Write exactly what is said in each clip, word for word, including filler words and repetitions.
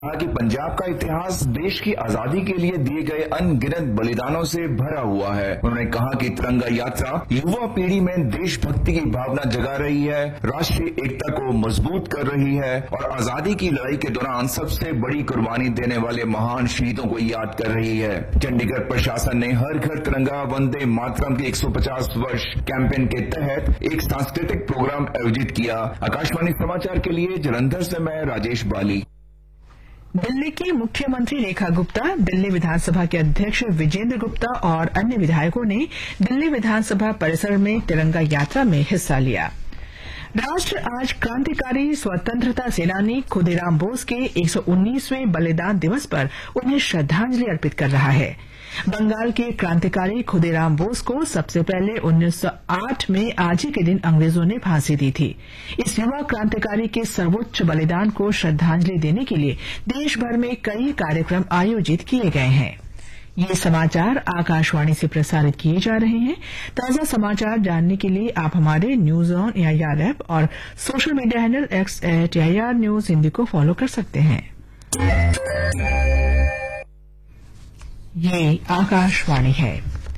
कहा कि पंजाब का इतिहास देश की आजादी के लिए दिए गए अनगिनत बलिदानों से भरा हुआ है। उन्होंने कहा कि तिरंगा यात्रा युवा पीढ़ी में देशभक्ति की भावना जगा रही है, राष्ट्रीय एकता को मजबूत कर रही है और आजादी की लड़ाई के दौरान सबसे बड़ी कुर्बानी देने वाले महान शहीदों को याद कर रही है। चंडीगढ़ प्रशासन ने हर घर तिरंगा वंदे मातरम के एक सौ पचास वर्ष कैंपेन के तहत एक सांस्कृतिक प्रोग्राम आयोजित किया। आकाशवाणी समाचार के लिए जालंधर से मैं राजेश बाली। दिल्ली की मुख्यमंत्री रेखा गुप्ता, दिल्ली विधानसभा के अध्यक्ष विजेंद्र गुप्ता और अन्य विधायकों ने दिल्ली विधानसभा परिसर में तिरंगा यात्रा में हिस्सा लिया। राष्ट्र आज क्रांतिकारी स्वतंत्रता सेनानी खुदीराम बोस के एक सौ उन्नीसवें बलिदान दिवस पर उन्हें श्रद्धांजलि अर्पित कर रहा है। बंगाल के क्रांतिकारी खुदीराम बोस को सबसे पहले उन्नीस सौ आठ में आज ही के दिन अंग्रेजों ने फांसी दी थी। इस युवा क्रांतिकारी के सर्वोच्च बलिदान को श्रद्धांजलि देने के लिए देश भर में कई कार्यक्रम आयोजित किए गए हैं। ये समाचार आकाशवाणी से प्रसारित किए जा रहे हैं। ताजा समाचार जानने के लिए आप हमारे न्यूज ऑन एआईआर ऐप और social media handle x eight AIR news Hindi को फॉलो कर सकते हैं। ये आकाशवाणी है।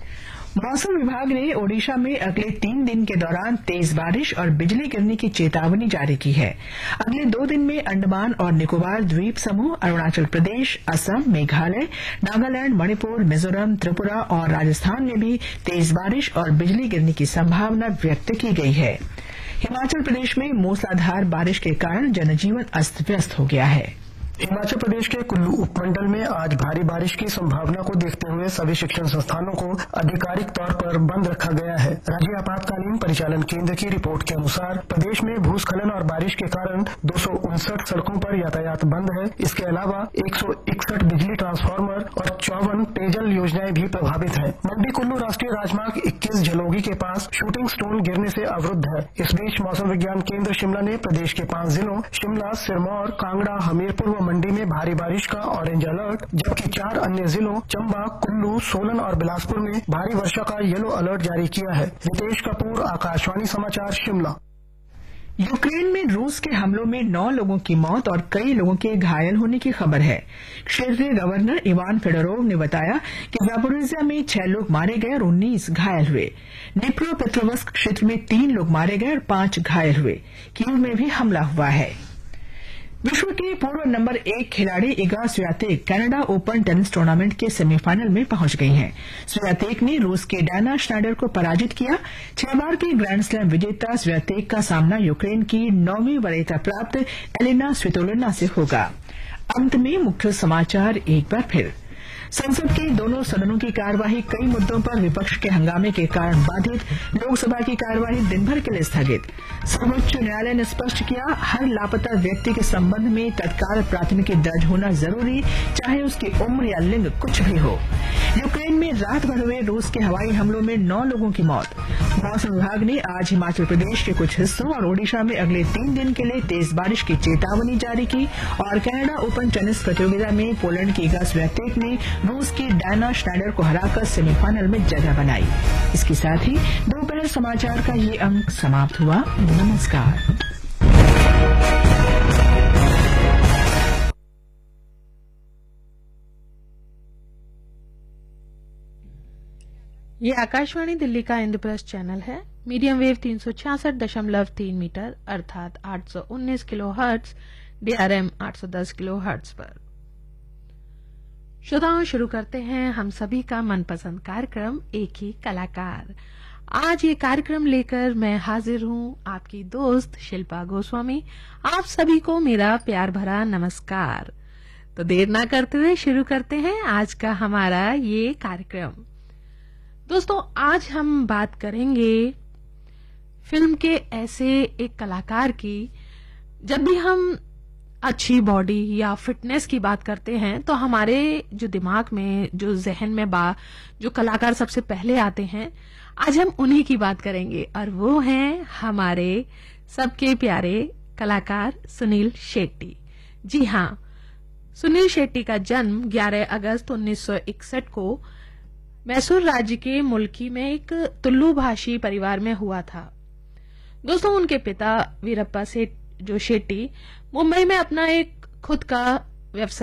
मौसम विभाग ने ओडिशा में अगले तीन दिन के दौरान तेज बारिश और बिजली गिरने की चेतावनी जारी की है। अगले दो दिन में अंडमान और निकोबार द्वीप समूह, अरुणाचल प्रदेश, असम, मेघालय, नागालैंड, मणिपुर, मिजोरम, त्रिपुरा और राजस्थान में भी तेज बारिश और बिजली गिरने की संभावना व्यक्त की गई है। हिमाचल प्रदेश में मूसलाधार बारिश के कारण जनजीवन अस्त व्यस्त हो गया है। हिमाचल प्रदेश के कुल्लू उपमंडल में आज भारी बारिश की संभावना को देखते हुए सभी शिक्षण संस्थानों को आधिकारिक तौर पर बंद रखा गया है। राज्य आपातकालीन परिचालन केंद्र की रिपोर्ट के अनुसार प्रदेश में भूस्खलन और बारिश के कारण दो सौ उनसठ सड़कों पर यातायात बंद है। इसके अलावा एक सौ इकसठ बिजली ट्रांसफार्मर और चौवन पेयजल योजनाएं भी प्रभावित है। मंडी कुल्लू राष्ट्रीय राजमार्ग इक्कीस झलोगी के पास शूटिंग स्टोन गिरने से अवरुद्ध है। इस बीच मौसम विज्ञान केंद्र शिमला ने प्रदेश के पांच जिलों शिमला, सिरमौर, कांगड़ा, हमीरपुर व मंडी में भारी बारिश का ऑरेंज अलर्ट, जबकि चार अन्य जिलों चंबा, कुल्लू, सोलन और बिलासपुर में भारी वर्षा का येलो अलर्ट जारी किया है। रितेश कपूर, आकाशवाणी समाचार, शिमला। यूक्रेन में रूस के हमलों में नौ लोगों की मौत और कई लोगों के घायल होने की खबर है। क्षेत्रीय गवर्नर इवान फेडोरोव ने बताया कि जापोरिजिया में छह लोग मारे गए और उन्नीस घायल हुए। डिप्रोपेट्रोवस्क क्षेत्र में तीन लोग मारे गए और पांच घायल हुए। कीव में भी हमला हुआ है। विश्व की पूर्व नंबर एक खिलाड़ी Iga Swiatek Canada open tennis tournament के सेमीफाइनल में पहुंच गई हैं। स्वियातेक ने रूस के डायना श्नाइडर को पराजित किया। छह बार की ग्रैंड स्लैम विजेता स्वियातेक का सामना यूक्रेन की नौवीं वरीयता प्राप्त एलिना स्वितोलिना से होगा। अंत में मुख्य समाचार एक बार फिर। संसद के दोनों सदनों की कार्यवाही कई मुद्दों पर विपक्ष के हंगामे के कारण बाधित। लोकसभा की कार्यवाही दिन भर के लिए स्थगित। सर्वोच्च न्यायालय ने स्पष्ट किया, हर लापता व्यक्ति के संबंध में तत्काल प्राथमिकी दर्ज होना जरूरी, चाहे उसकी उम्र या लिंग कुछ भी हो। यूक्रेन में रात भर हुए रूस के हवाई हमलों में नौ लोगों की मौत। मौसम विभाग ने आज हिमाचल प्रदेश के कुछ हिस्सों और ओडिशा में अगले तीन दिन के लिए तेज बारिश की चेतावनी जारी की। और कनाडा ओपन टेनिस प्रतियोगिता में पोलैंड की इगा स्वियातेक ने रूस की डायना श्नाइडर को हराकर सेमीफाइनल में जगह बनाई। इसके साथ ही दोपहर समाचार का ये अंक समाप्त हुआ। नमस्कार। ये आकाशवाणी दिल्ली का इंद्रप्रस्थ चैनल है। मीडियम वेव तीन सौ छियासठ दशमलव तीन मीटर अर्थात आठ सौ उन्नीस किलो हर्ट्ज, डीआरएम आठ सौ दस किलो हर्ट्ज पर। श्रोताओं, शुरू करते हैं हम सभी का मनपसंद कार्यक्रम एक ही कलाकार। आज ये कार्यक्रम लेकर मैं हाजिर हूं, आपकी दोस्त शिल्पा गोस्वामी। आप सभी को मेरा प्यार भरा नमस्कार। तो देर ना करते हुए शुरू करते हैं आज का हमारा ये कार्यक्रम। दोस्तों, आज हम बात करेंगे फिल्म के ऐसे एक कलाकार की। जब भी हम अच्छी बॉडी या फिटनेस की बात करते हैं तो हमारे जो दिमाग में, जो जहन में बा जो कलाकार सबसे पहले आते हैं, आज हम उन्हीं की बात करेंगे और वो हैं हमारे सबके प्यारे कलाकार सुनील शेट्टी। जी हाँ, सुनील शेट्टी का जन्म ग्यारह अगस्त उन्नीस सौ इकसठ को मैसूर राज्य के मुल्की में एक तुल्लू भाषी परिवार में हुआ था। दोस्तों, उनके पिता वीरप्पा सेठ जो शेट्टी मुंबई में अपना एक खुद का वेबसाइट